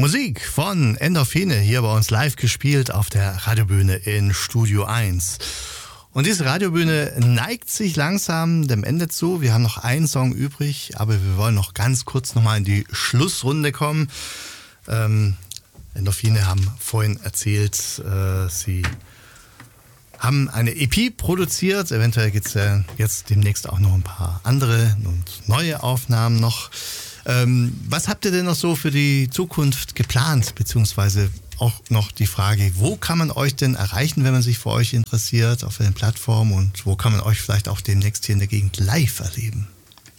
Musik von Endorphine hier bei uns live gespielt auf der Radiobühne in Studio 1. Und diese Radiobühne neigt sich langsam dem Ende zu. Wir haben noch einen Song übrig, aber wir wollen noch ganz kurz nochmal in die Schlussrunde kommen. Endorphine haben vorhin erzählt, sie haben eine EP produziert. Eventuell gibt es ja jetzt demnächst auch noch ein paar andere und neue Aufnahmen noch. Was habt ihr denn noch so für die Zukunft geplant? Beziehungsweise auch noch die Frage, wo kann man euch denn erreichen, wenn man sich für euch interessiert, auf den Plattformen, und wo kann man euch vielleicht auch demnächst hier in der Gegend live erleben?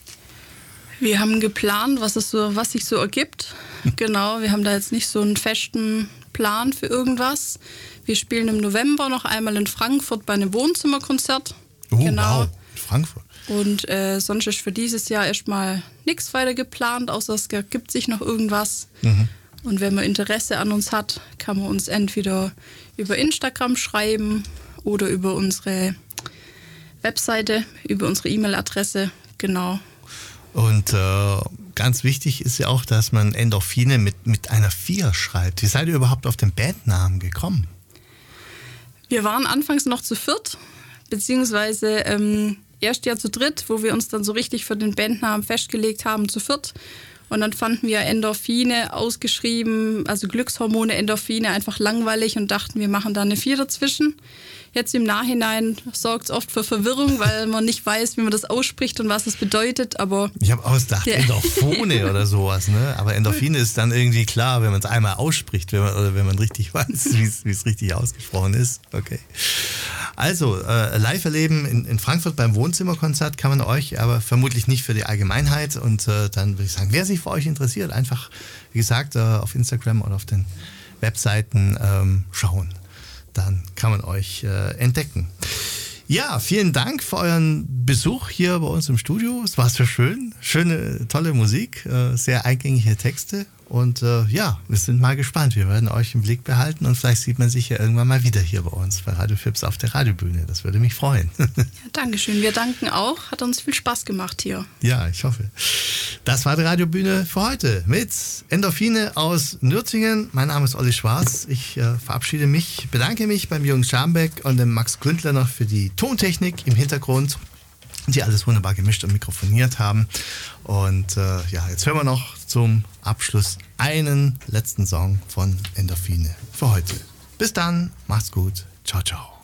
Wir haben geplant, was sich so ergibt. Genau, wir haben da jetzt nicht so einen festen Plan für irgendwas. Wir spielen im November noch einmal in Frankfurt bei einem Wohnzimmerkonzert. Genau. Wow, Frankfurt. Und sonst ist für dieses Jahr erstmal nichts weiter geplant, außer es ergibt sich noch irgendwas. Mhm. Und wenn man Interesse an uns hat, kann man uns entweder über Instagram schreiben oder über unsere Webseite, über unsere E-Mail-Adresse. Genau. Und ganz wichtig ist ja auch, dass man Endorphine mit einer 4 schreibt. Wie seid ihr überhaupt auf den Bandnamen gekommen? Wir waren anfangs noch zu viert, beziehungsweise erst ja zu dritt, wo wir uns dann so richtig für den Bandnamen festgelegt haben, zu viert. Und dann fanden wir Endorphine ausgeschrieben, also Glückshormone, Endorphine, einfach langweilig und dachten, wir machen da eine 4 dazwischen. Jetzt im Nachhinein sorgt es oft für Verwirrung, weil man nicht weiß, wie man das ausspricht und was es bedeutet. Aber ich habe auch gedacht, Endorphone oder sowas, ne? Aber Endorphine ist dann irgendwie klar, wenn man es einmal ausspricht, wenn man richtig weiß, wie es richtig ausgesprochen ist. Okay. Also, live erleben in Frankfurt beim Wohnzimmerkonzert kann man euch, aber vermutlich nicht für die Allgemeinheit. Und dann würde ich sagen, wer sich für euch interessiert, einfach, wie gesagt, auf Instagram oder auf den Webseiten schauen. Dann kann man euch entdecken. Ja, vielen Dank für euren Besuch hier bei uns im Studio. Es war sehr schön. Schöne, tolle Musik, sehr eingängige Texte. Und ja, wir sind mal gespannt. Wir werden euch im Blick behalten und vielleicht sieht man sich ja irgendwann mal wieder hier bei uns bei Radio Fips auf der Radiobühne. Das würde mich freuen. Ja, Dankeschön. Wir danken auch. Hat uns viel Spaß gemacht hier. Ja, ich hoffe. Das war die Radiobühne für heute mit Endorphine aus Nürtingen. Mein Name ist Olli Schwarz. Ich verabschiede mich, bedanke mich beim Jürgen Schambeck und dem Max Gründler noch für die Tontechnik im Hintergrund, die alles wunderbar gemischt und mikrofoniert haben. Und ja, jetzt hören wir noch zum Abschluss einen letzten Song von Endorphine für heute. Bis dann, macht's gut, ciao, ciao.